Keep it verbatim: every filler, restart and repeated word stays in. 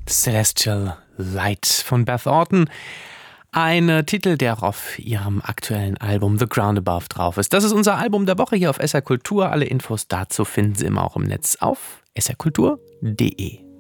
Celestial Light von Beth Orton. Ein äh, Titel, der auch auf ihrem aktuellen Album The Ground Above drauf ist. Das ist unser Album der Woche hier auf S R Kultur. Alle Infos dazu finden Sie immer auch im Netz auf s r kultur punkt d e.